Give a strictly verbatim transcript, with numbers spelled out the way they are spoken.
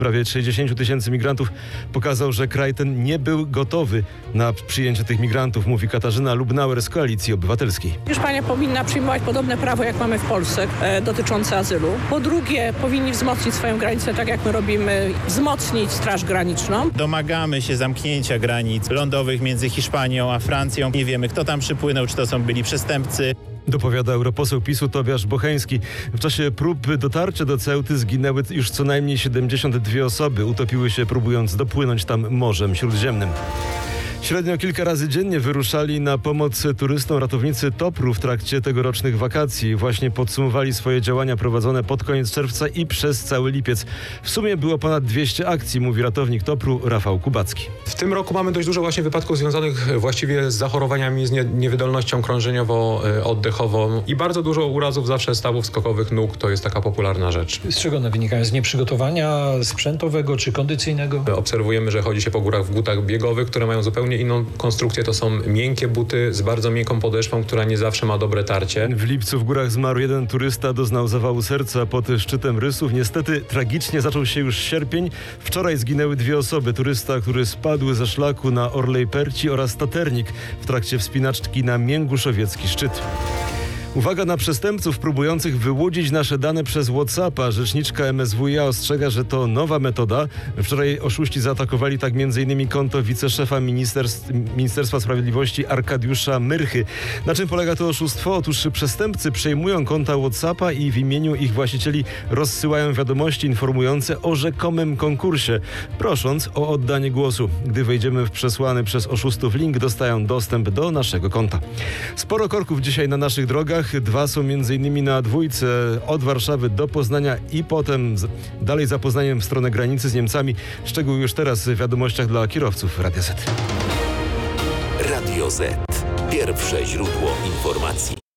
Prawie sześćdziesięciu tysięcy migrantów pokazał, że kraj ten nie był gotowy na przyjęcie tych migrantów, mówi Katarzyna Lubnauer z Koalicji Obywatelskiej. Hiszpania powinna przyjmować podobne prawo, jak mamy w Polsce, e, dotyczące azylu. Po drugie, powinni wzmocnić swoją granicę, tak jak my robimy, wzmocnić Straż Graniczną. Domagamy się zamknięcia granic lądowych między Hiszpanią a Francją. Nie wiemy, kto tam przypłynął, czy to są byli przestępcy. Dopowiada europoseł PiSu Tobiasz Bocheński. W czasie prób dotarcia do Ceuty zginęły już co najmniej siedemdziesiąt dwie osoby. Utopiły się, próbując dopłynąć tam Morzem Śródziemnym. Średnio kilka razy dziennie wyruszali na pomoc turystom ratownicy Topru w trakcie tegorocznych wakacji. Właśnie podsumowali swoje działania prowadzone pod koniec czerwca i przez cały lipiec. W sumie było ponad dwieście akcji, mówi ratownik Topru Rafał Kubacki. W tym roku mamy dość dużo właśnie wypadków związanych właściwie z zachorowaniami, z nie, niewydolnością krążeniowo-oddechową i bardzo dużo urazów zawsze stawów skokowych nóg. To jest taka popularna rzecz. Z czego one wynikają? Z nieprzygotowania sprzętowego czy kondycyjnego? Obserwujemy, że chodzi się po górach w butach biegowych, które mają zupełnie inną konstrukcję. To są miękkie buty z bardzo miękką podeszwą, która nie zawsze ma dobre tarcie. W lipcu w górach zmarł jeden turysta, doznał zawału serca pod szczytem Rysów. Niestety tragicznie zaczął się już sierpień. Wczoraj zginęły dwie osoby. Turysta, który spadł ze szlaku na Orlej Perci oraz taternik w trakcie wspinaczki na Mięguszowiecki szczyt. Uwaga na przestępców próbujących wyłudzić nasze dane przez WhatsAppa. Rzeczniczka M S W iA ostrzega, że to nowa metoda. Wczoraj oszuści zaatakowali tak m.in. konto wiceszefa Ministerstw, Ministerstwa Sprawiedliwości Arkadiusza Myrchy. Na czym polega to oszustwo? Otóż przestępcy przejmują konta WhatsAppa i w imieniu ich właścicieli rozsyłają wiadomości informujące o rzekomym konkursie, prosząc o oddanie głosu. Gdy wejdziemy w przesłany przez oszustów link, dostają dostęp do naszego konta. Sporo korków dzisiaj na naszych drogach. Dwa są m.in. na dwójce od Warszawy do Poznania i potem z, dalej za Poznaniem w stronę granicy z Niemcami. Szczegóły już teraz w wiadomościach dla kierowców Radia Z. Radio Z. Pierwsze źródło informacji.